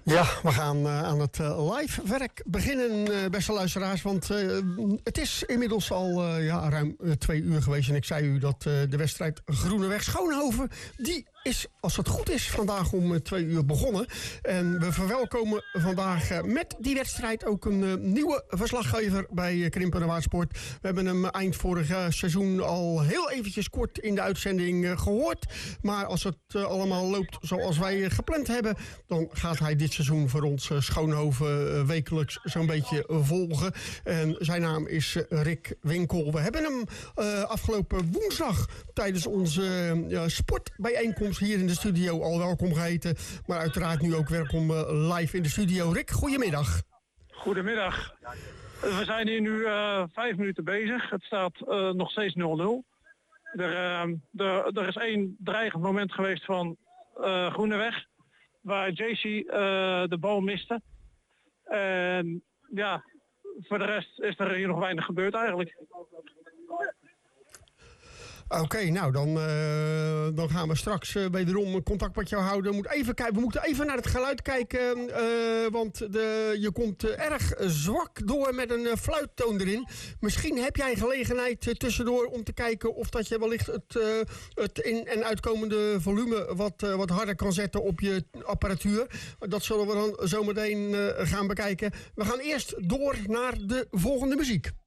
Ja, we gaan aan het live werk beginnen, beste luisteraars. Want het is inmiddels al ruim 2 uur geweest. En ik zei u dat de wedstrijd Groeneweg-Schoonhoven, die is, als het goed is, vandaag om 2 uur begonnen. En we verwelkomen vandaag met die wedstrijd ook een nieuwe verslaggever bij Krimpen en Waardsport. We hebben hem eind vorig seizoen al heel eventjes kort in de uitzending gehoord. Maar als het allemaal loopt zoals wij gepland hebben, dan gaat hij dit seizoen voor ons Schoonhoven wekelijks zo'n beetje volgen. En zijn naam is Rick Winkel. We hebben hem afgelopen woensdag tijdens onze sportbijeenkomst hier in de studio al welkom geheten. Maar uiteraard nu ook welkom live in de studio. Rick, goedemiddag. Goedemiddag. We zijn hier nu 5 minuten bezig. Het staat nog steeds 0-0. Er is 1 dreigend moment geweest van Groeneweg, waar JC de bal miste. En ja, voor de rest is er hier nog weinig gebeurd eigenlijk. Oké, nou dan gaan we straks wederom contact met jou houden. We moeten even naar het geluid kijken, want je komt erg zwak door met een fluittoon erin. Misschien heb jij gelegenheid tussendoor om te kijken of dat je wellicht het in- en uitkomende volume wat harder kan zetten op je apparatuur. Dat zullen we dan zometeen gaan bekijken. We gaan eerst door naar de volgende muziek.